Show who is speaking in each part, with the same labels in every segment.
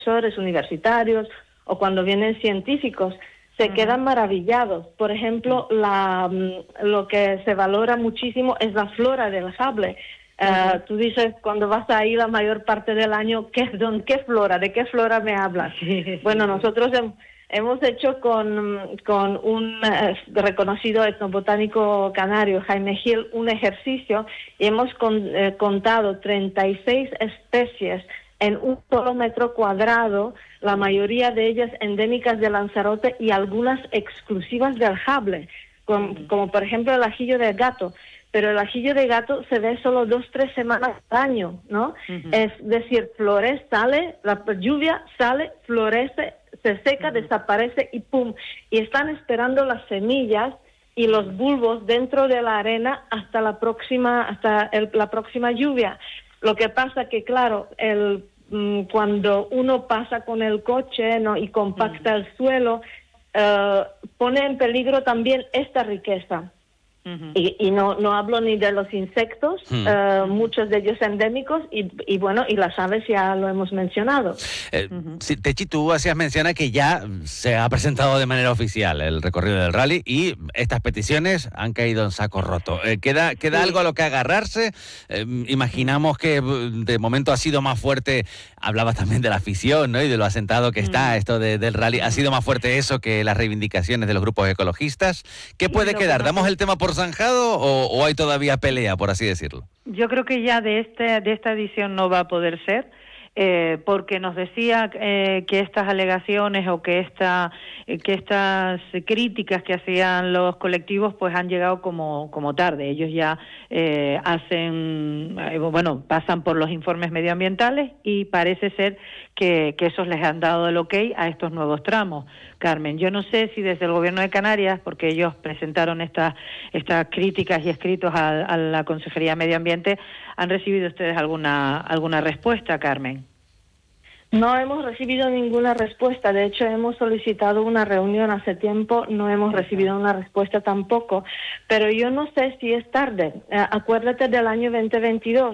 Speaker 1: profesores universitarios o cuando vienen científicos, se quedan maravillados. Por ejemplo, lo que se valora muchísimo es la flora del sable. Tú dices, cuando vas ahí la mayor parte del año, ¿qué flora? ¿De qué flora me hablas? Bueno, nosotros hemos hecho con un reconocido etnobotánico canario, Jaime Gil, un ejercicio y hemos contado 36 especies en un solo metro cuadrado, la mayoría de ellas endémicas de Lanzarote y algunas exclusivas del sable, como por ejemplo el ajillo de gato. Pero el ajillo de gato se ve solo 2-3 semanas al año, ¿no? Es decir, florece, sale, la lluvia sale, florece, se seca, desaparece y ¡pum! Y están esperando las semillas y los bulbos dentro de la arena hasta la próxima lluvia. Lo que pasa que, claro, cuando uno pasa con el coche, ¿no?, y compacta el suelo, pone en peligro también esta riqueza. Y no hablo ni de los insectos, muchos de ellos endémicos, y bueno, y las aves ya lo hemos mencionado.
Speaker 2: Sí, Techi, tú hacías mención a que ya se ha presentado de manera oficial el recorrido del rally y estas peticiones han caído en saco roto. ¿Queda algo a lo que agarrarse? Imaginamos que de momento ha sido más fuerte, hablabas también de la afición, ¿no?, y de lo asentado que está esto del rally. ¿Ha sido más fuerte eso que las reivindicaciones de los grupos ecologistas? ¿Qué puede quedar? ¿Damos el tema por zanjado o hay todavía pelea, por así decirlo?
Speaker 3: Yo creo que ya de esta edición no va a poder ser, porque nos decía que estas alegaciones o que estas críticas que hacían los colectivos pues han llegado como tarde. Ellos ya pasan por los informes medioambientales y parece ser que esos les han dado el ok a estos nuevos tramos. Carmen, yo no sé si desde el Gobierno de Canarias, porque ellos presentaron estas críticas y escritos a la Consejería de Medio Ambiente, ¿han recibido ustedes alguna respuesta, Carmen?
Speaker 1: No hemos recibido ninguna respuesta. De hecho, hemos solicitado una reunión hace tiempo, no hemos recibido una respuesta tampoco. Pero yo no sé si es tarde. Acuérdate del año 2022,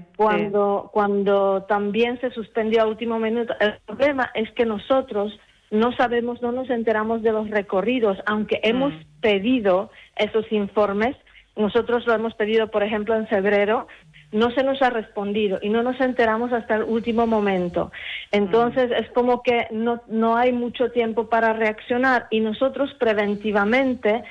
Speaker 1: cuando también se suspendió a último minuto. El problema es que nosotros no nos enteramos de los recorridos, aunque hemos pedido esos informes. Nosotros lo hemos pedido, por ejemplo, en febrero. No se nos ha respondido y no nos enteramos hasta el último momento. Entonces es como que no hay mucho tiempo para reaccionar y nosotros preventivamente,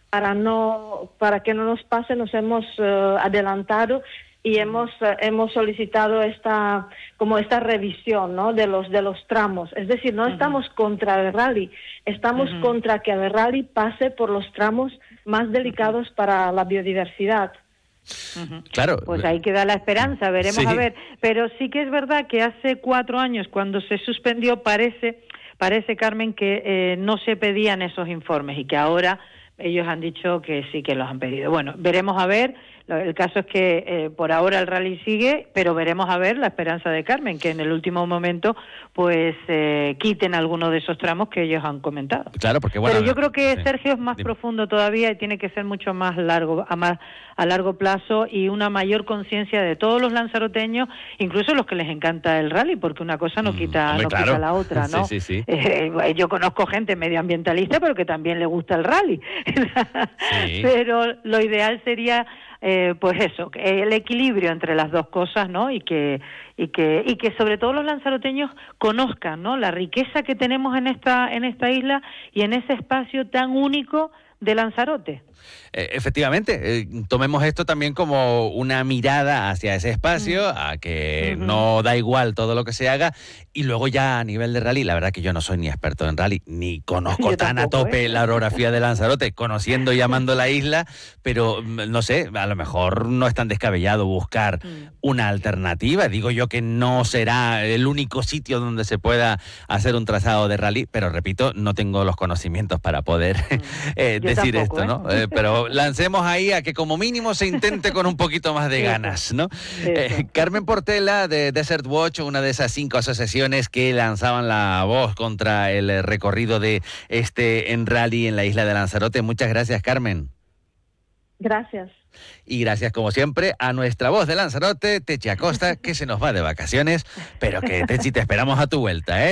Speaker 1: para que no nos pase, nos hemos adelantado y hemos solicitado esta revisión, ¿no?, de los tramos. Es decir, no estamos contra el rally, estamos contra que el rally pase por los tramos más delicados para la biodiversidad.
Speaker 2: Claro.
Speaker 3: Pues ahí queda la esperanza, veremos a ver. Pero sí que es verdad que hace 4 años, cuando se suspendió, parece, Carmen, que no se pedían esos informes y que ahora ellos han dicho que sí que los han pedido. Bueno, veremos a ver. El caso es que por ahora el rally sigue, pero veremos a ver la esperanza de Carmen, que en el último momento pues quiten alguno de esos tramos que ellos han comentado.
Speaker 2: Claro, porque bueno.
Speaker 3: Pero yo creo que Sergio es más profundo todavía y tiene que ser mucho más a largo plazo y una mayor conciencia de todos los lanzaroteños, incluso los que les encanta el rally, porque una cosa no quita la otra, ¿no?
Speaker 2: Sí.
Speaker 3: Yo conozco gente medioambientalista, pero que también le gusta el rally. Pero lo ideal sería pues eso, el equilibrio entre las dos cosas, ¿no? Y que sobre todo los lanzaroteños conozcan, ¿no?, la riqueza que tenemos en esta isla y en ese espacio tan único de Lanzarote.
Speaker 2: Efectivamente, tomemos esto también como una mirada hacia ese espacio, a que no da igual todo lo que se haga, y luego ya a nivel de rally, la verdad que yo no soy ni experto en rally, ni conozco tan a tope la orografía de Lanzarote, conociendo y amando la isla, pero no sé, a lo mejor no es tan descabellado buscar una alternativa. Digo yo que no será el único sitio donde se pueda hacer un trazado de rally, pero repito, no tengo los conocimientos para poder decir
Speaker 3: tampoco,
Speaker 2: esto, ¿no? Pero lancemos ahí a que como mínimo se intente con un poquito más de ganas, ¿no? Carmen Portela de Desert Watch, una de esas 5 asociaciones que lanzaban la voz contra el recorrido de en rally en la isla de Lanzarote. Muchas gracias, Carmen.
Speaker 1: Gracias.
Speaker 2: Y gracias, como siempre, a nuestra voz de Lanzarote, Techi Acosta, que se nos va de vacaciones, pero que, Techi, te esperamos a tu vuelta, ¿eh?